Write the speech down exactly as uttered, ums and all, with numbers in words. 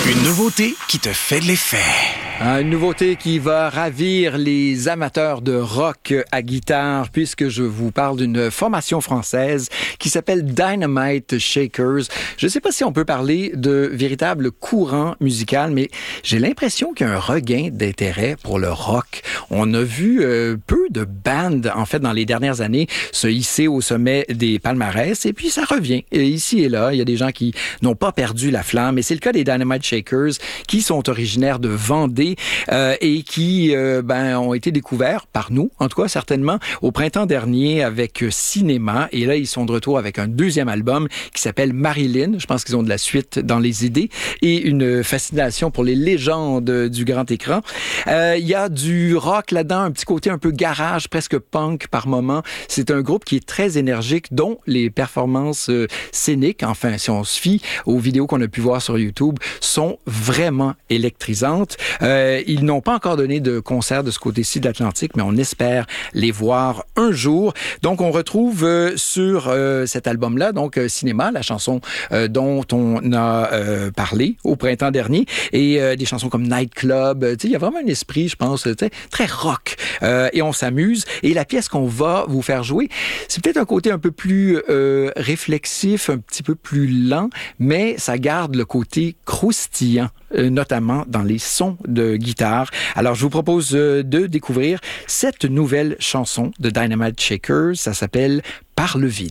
Une nouveauté qui te fait de l'effet. Une nouveauté qui va ravir les amateurs de rock à guitare puisque je vous parle d'une formation française qui s'appelle Dynamite Shakers. Je ne sais pas si on peut parler de véritable courant musical, mais j'ai l'impression qu'il y a un regain d'intérêt pour le rock. On a vu euh, peu de bandes, en fait, dans les dernières années, se hisser au sommet des palmarès et puis ça revient. Et ici et là, il y a des gens qui n'ont pas perdu la flamme et c'est le cas des Dynamite Shakers qui sont originaires de Vendée euh, et qui euh, ben, ont été découverts par nous, en tout cas certainement, au printemps dernier avec Cinéma. Et là, ils sont de retour avec un deuxième album qui s'appelle Marilyn. Je pense qu'ils ont de la suite dans les idées et une fascination pour les légendes du grand écran. Euh, il y a du rock là-dedans, un petit côté un peu garage, presque punk par moment. C'est un groupe qui est très énergique, dont les performances euh, scéniques, enfin, si on se fie aux vidéos qu'on a pu voir sur YouTube, sont vraiment électrisantes. Euh, ils n'ont pas encore donné de concert de ce côté-ci de l'Atlantique, mais on espère les voir un jour. Donc, on retrouve euh, sur euh, cet album-là, donc euh, Cinéma, la chanson euh, dont on a euh, parlé au printemps dernier, et euh, des chansons comme Nightclub. Tu sais, il y a vraiment un esprit, je pense, tu sais, très rock. Euh, et on s'amuse. Et la pièce qu'on va vous faire jouer, c'est peut-être un côté un peu plus euh, réflexif, un petit peu plus lent, mais ça garde le côté croustillant, euh, notamment dans les sons de guitare. Alors, je vous propose euh, de découvrir cette nouvelle chanson de Dynamite Shakers. Ça s'appelle « Par le vide ».